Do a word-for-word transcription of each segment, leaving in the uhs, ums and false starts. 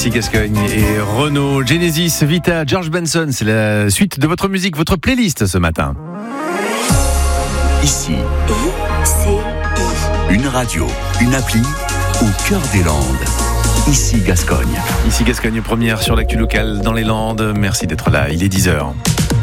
Ici Gascogne et Renaud, Genesis, Vita, George Benson. C'est la suite de votre musique, votre playlist ce matin. Ici, I C I. une radio, une appli au cœur des Landes. Ici Gascogne. Ici Gascogne, première sur l'actu locale dans les Landes. Merci d'être là, il est dix heures.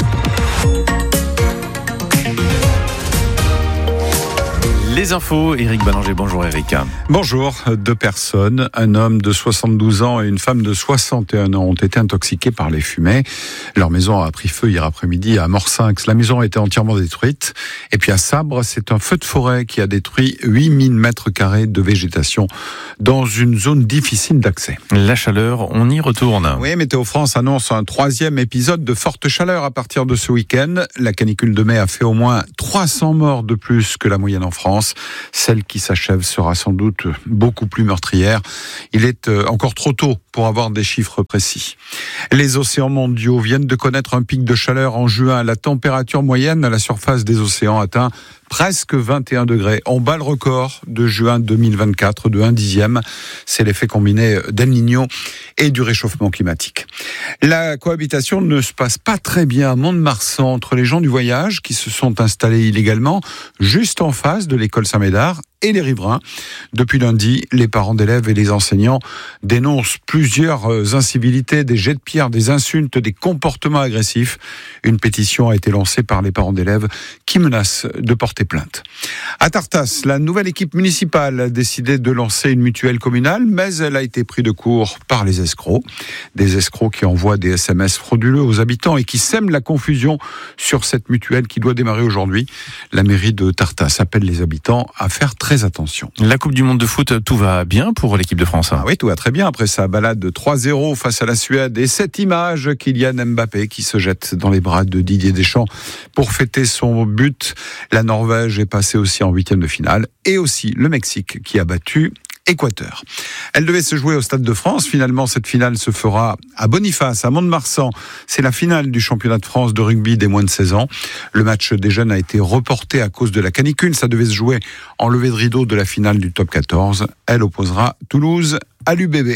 Les infos, Éric Ballanger. Bonjour Éric. Bonjour. Deux personnes, un homme de soixante-douze ans et une femme de soixante et un ans ont été intoxiqués par les fumées. Leur maison a pris feu hier après-midi à Morsinx. La maison a été entièrement détruite. Et puis à Sabre, c'est un feu de forêt qui a détruit huit mille mètres carrés de végétation dans une zone difficile d'accès. La chaleur, on y retourne. Oui, Météo France annonce un troisième épisode de forte chaleur à partir de ce week-end. La canicule de mai a fait au moins trois cents morts de plus que la moyenne en France. Celle qui s'achève sera sans doute beaucoup plus meurtrière. Il est encore trop tôt pour avoir des chiffres précis. Les océans mondiaux viennent de connaître un pic de chaleur en juin. La température moyenne à la surface des océans atteint presque vingt et un degrés. On bat le record de juin deux mille vingt-quatre de un dixième. C'est l'effet combiné d'El Niño et du réchauffement climatique. La cohabitation ne se passe pas très bien à Mont-de-Marsan entre les gens du voyage qui se sont installés illégalement juste en face de l'école Saint-Médard et les riverains. Depuis lundi, les parents d'élèves et les enseignants dénoncent plusieurs incivilités, des jets de pierre, des insultes, des comportements agressifs. Une pétition a été lancée par les parents d'élèves qui menacent de porter plainte. À Tartas, la nouvelle équipe municipale a décidé de lancer une mutuelle communale, mais elle a été prise de court par les escrocs. Des escrocs qui envoient des S M S frauduleux aux habitants et qui sèment la confusion sur cette mutuelle qui doit démarrer aujourd'hui. La mairie de Tartas appelle les habitants à faire très attention. La Coupe du Monde de foot, tout va bien pour l'équipe de France. Ah oui, tout va très bien après sa balade de trois zéro face à la Suède et cette image, Kylian Mbappé qui se jette dans les bras de Didier Deschamps pour fêter son but. La Norvège est passée aussi en huitième de finale et aussi le Mexique qui a battu Équateur. Elle devait se jouer au Stade de France. Finalement, cette finale se fera à Boniface, à Mont-de-Marsan. C'est la finale du championnat de France de rugby des moins de seize ans. Le match des jeunes a été reporté à cause de la canicule. Ça devait se jouer en levée de rideau de la finale du top quatorze. Elle opposera Toulouse à l'U B B.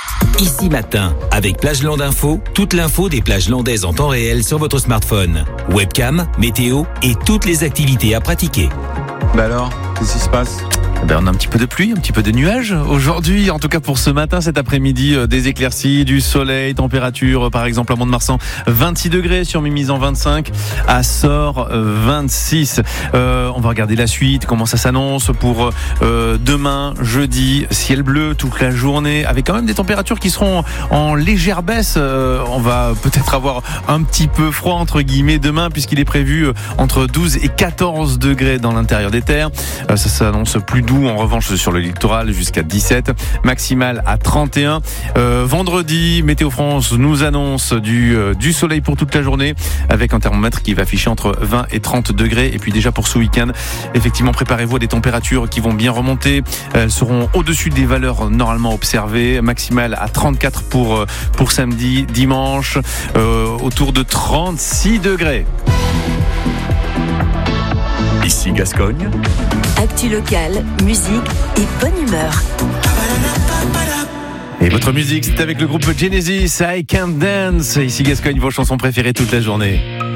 Ici Matin, avec Plageland Info, toute l'info des plages landaises en temps réel sur votre smartphone. Webcam, météo et toutes les activités à pratiquer. Ben alors, qu'est-ce qui se passe ? Ben on a un petit peu de pluie, un petit peu de nuages aujourd'hui, en tout cas pour ce matin, cet après-midi, euh, des éclaircies, du soleil, température, euh, par exemple à Mont-de-Marsan, vingt-six degrés, sur Mimizan vingt-cinq, à Sort euh, vingt-six. Euh, on va regarder la suite, comment ça s'annonce pour euh, demain, jeudi, ciel bleu toute la journée, avec quand même des températures qui seront en légère baisse. Euh, on va peut-être avoir un petit peu froid entre guillemets demain, puisqu'il est prévu euh, entre douze et quatorze degrés dans l'intérieur des terres. Euh, ça s'annonce plus doux en revanche sur le littoral jusqu'à dix-sept, maximal à trente et un. Euh, vendredi, Météo France nous annonce du, euh, du soleil pour toute la journée avec un thermomètre qui va afficher entre vingt et trente degrés. Et puis déjà pour ce week-end, effectivement, préparez-vous à des températures qui vont bien remonter. Elles seront au-dessus des valeurs normalement observées, maximal à trente-quatre pour, pour samedi, dimanche, euh, autour de trente-six degrés. Ici Gascogne. Actu locale, musique et bonne humeur. Et votre musique, c'est avec le groupe Genesis, I Can't Dance. Ici Gascogne, vos chansons préférées toute la journée.